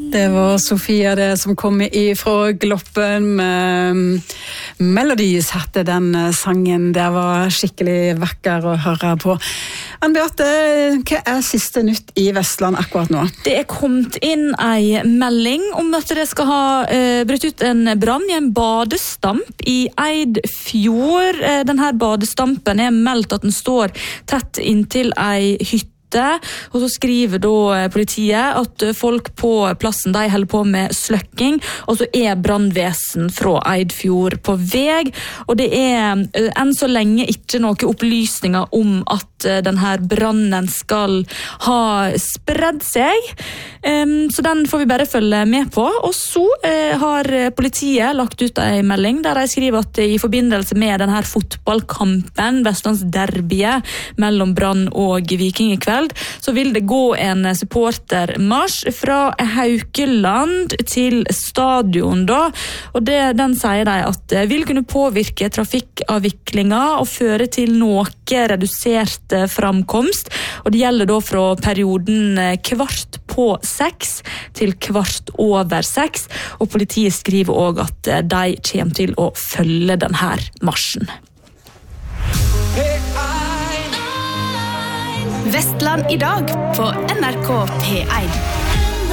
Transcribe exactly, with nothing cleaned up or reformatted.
Det var Sofia det som kom ifra Gloppen med Melodies hette den sangen. Det var skikkelig vakker å høre på. Ann Beate, hva er siste nytt i Vestland akkurat nå? Det er kommet inn en melding om at det skal ha uh, brutt ut en brann i en badestamp i Eidfjord. Uh, denne badestampen er meldt at den står tett inntil ei hytte. Og så skriver da politiet at folk på plassen de holder på med sløkking, og så er brannvesen fra Eidfjord på veg, og det er enn så lenge ikke noen opplysninger om at denne brannen skal ha spredd seg, um, så den får vi bare følge med på. Og så uh, har politiet lagt ut en melding der de skriver at i forbindelse med denne fotballkampen, Vestlands derbyet mellom Brann og Viking i kveld, så vil det gå en supportermarsj fra Haukeland til stadion da, og det, den sier de at vil kunne påvirke trafikkavviklinga og føre til noe redusert framkomst, og det gjelder da fra perioden kvart på seks til kvart over seks, og politiet skriver også at de kommer til å følge denne marsjen. Vestland i dag på N R K P en.